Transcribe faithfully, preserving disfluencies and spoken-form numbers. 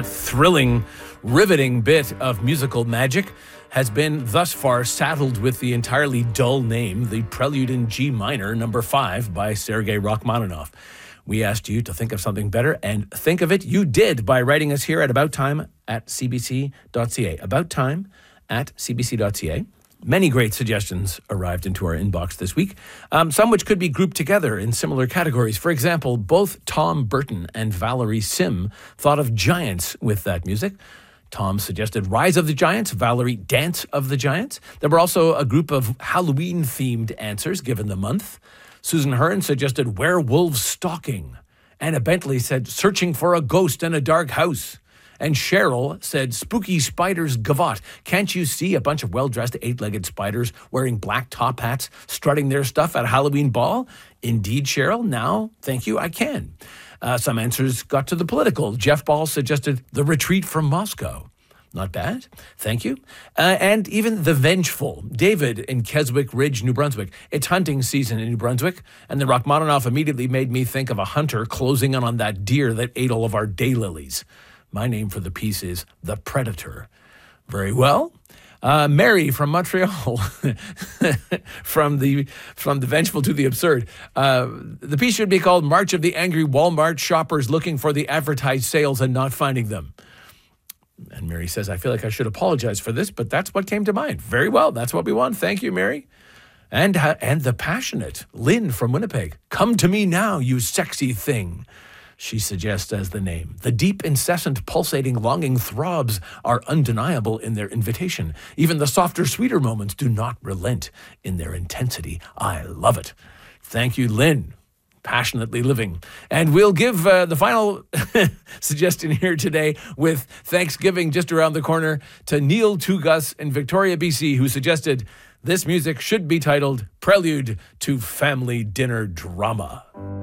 That thrilling, riveting bit of musical magic has been thus far saddled with the entirely dull name, the Prelude in G minor, number five, by Sergei Rachmaninoff. We asked you to think of something better, and think of it you did by writing us here at about time at c b c dot c a. About time at c b c dot c a. Many great suggestions arrived into our inbox this week, um, some which could be grouped together in similar categories. For example, both Tom Burton and Valerie Sim thought of giants with that music. Tom suggested Rise of the Giants, Valerie Dance of the Giants. There were also a group of Halloween-themed answers given the month. Susan Hearn suggested Werewolves Stalking. Anna Bentley said Searching for a Ghost in a Dark House. And Cheryl said, Spooky Spiders Gavotte. Can't you see a bunch of well-dressed eight-legged spiders wearing black top hats, strutting their stuff at a Halloween ball? Indeed, Cheryl. Now, thank you, I can. Uh, some answers got to the political. Jeff Ball suggested The Retreat from Moscow. Not bad. Thank you. Uh, and even The Vengeful. David in Keswick Ridge, New Brunswick. It's hunting season in New Brunswick, and the Rachmaninoff immediately made me think of a hunter closing in on that deer that ate all of our daylilies. My name for the piece is The Predator. Very well. Uh, Mary from Montreal, from the from the vengeful to the absurd. Uh, the piece should be called March of the Angry Walmart Shoppers Looking for the Advertised Sales and Not Finding Them. And Mary says, I feel like I should apologize for this, but that's what came to mind. Very well. That's what we want. Thank you, Mary. And, uh, and the passionate Lynn from Winnipeg. Come to me now, you sexy thing. She suggests as the name. The deep, incessant, pulsating, longing throbs are undeniable in their invitation. Even the softer, sweeter moments do not relent in their intensity. I love it. Thank you, Lynn. Passionately living. And we'll give uh, the final suggestion here today with Thanksgiving just around the corner to Neil Tugas in Victoria, B C, who suggested this music should be titled Prelude to Family Dinner Drama.